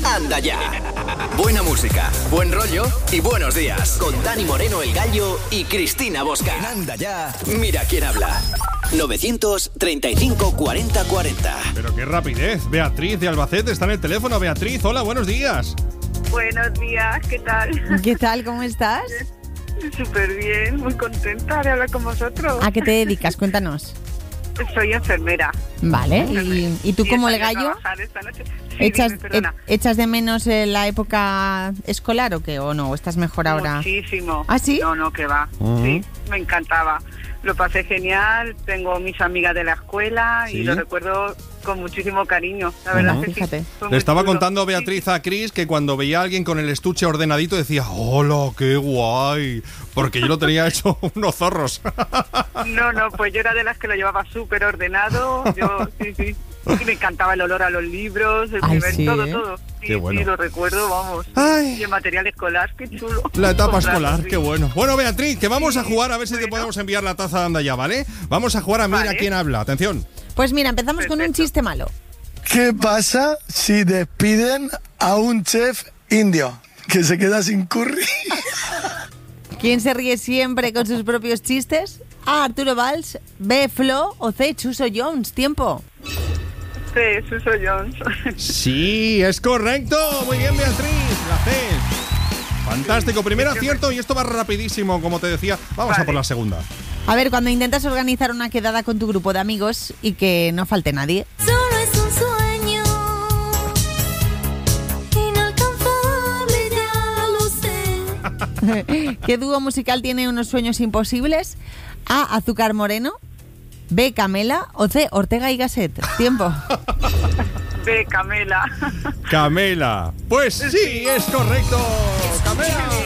Anda Ya. Buena música, buen rollo y buenos días. Con Dani Moreno, el Gallo, y Cristina Bosca. En Anda Ya. Mira quién habla. 935 40 40. Pero qué rapidez. Beatriz de Albacete está en el teléfono. Beatriz, hola, buenos días. Buenos días, ¿qué tal? ¿Qué tal? ¿Cómo estás? Súper bien, muy contenta de hablar con vosotros. ¿A qué te dedicas? Cuéntanos. Soy enfermera. Vale, ¿y tú como el Gallo? ¿Echas de menos la época escolar o qué? ¿O no? ¿O estás mejor ahora? Muchísimo. ¿Ah, sí? No, que va. Sí, me encantaba. Lo pasé genial, tengo mis amigas de la escuela y lo recuerdo con muchísimo cariño, la verdad que fíjate. sí. Le estaba contando Beatriz a Cris que cuando veía a alguien con el estuche ordenadito decía, ¡hola, qué guay! Porque yo lo tenía hecho unos zorros. No, pues yo era de las que lo llevaba súper ordenado, sí. Y me encantaba el olor a los libros, el primer, ¿sí? todo. Qué bueno. Sí, lo recuerdo, vamos. Ay. Y el material escolar, qué chulo. La etapa Comprarlo, escolar, sí. qué bueno. Bueno, Beatriz, que vamos a jugar a ver si te podemos enviar la taza de Anda Ya, ¿vale? Vamos a jugar a Mira Vale. quién habla. Atención. Pues mira, empezamos con un Perfecto. chiste malo. ¿Qué pasa si despiden a un chef indio que se queda sin curry? ¿Quién se ríe siempre con sus propios chistes? A. Arturo Valls, B. Flo o C. Chuso Jones. Tiempo. Sí, Suso Jones. Sí, es correcto. Muy bien, Beatriz. La C. Fantástico. Primer acierto y esto va rapidísimo, como te decía. Vamos a por la segunda. A ver, cuando intentas organizar una quedada con tu grupo de amigos y que no falte nadie. Solo es un sueño inalcanzable, ya lo sé. ¿Qué dúo musical tiene unos sueños imposibles? A. Azúcar Moreno, B. Camela o C. Ortega y Gasset. Tiempo. De Camela. Camela. Pues sí, es correcto. Camela.